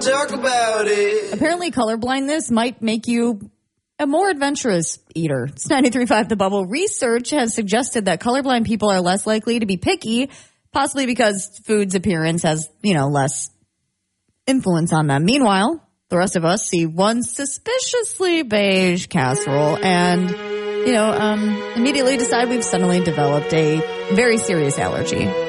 talk about it. Apparently, colorblindness might make you a more adventurous eater. It's 93.5 The Bubble. Research has suggested that colorblind people are less likely to be picky, possibly because food's appearance has, less influence on them. Meanwhile, the rest of us see one suspiciously beige casserole and, immediately decide we've suddenly developed a very serious allergy.